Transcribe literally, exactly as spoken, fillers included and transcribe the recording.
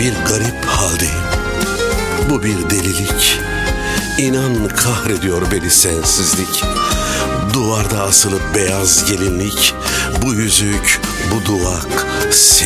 Bir garip haldeyim. Bu bir delilik. İnan kahrediyor beni sensizlik. Duvarda asılı beyaz gelinlik, bu yüzük, bu duvak